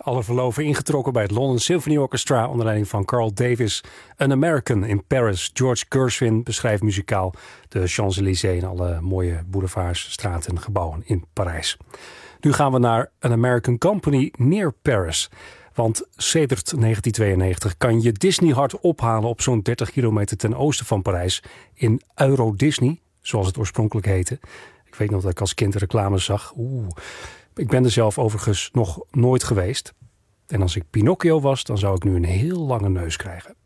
alle verloven ingetrokken bij het London Symphony Orchestra onder leiding van Carl Davis. An American in Paris. George Gershwin beschrijft muzikaal de Champs-Élysées en alle mooie boulevards, straten en gebouwen in Parijs. Nu gaan we naar An American Company near Paris. Want sedert 1992 kan je Disney hard ophalen op zo'n 30 kilometer ten oosten van Parijs in Euro Disney, zoals het oorspronkelijk heette. Ik weet nog dat ik als kind reclames zag. Ik ben er zelf overigens nog nooit geweest. En als ik Pinocchio was, dan zou ik nu een heel lange neus krijgen.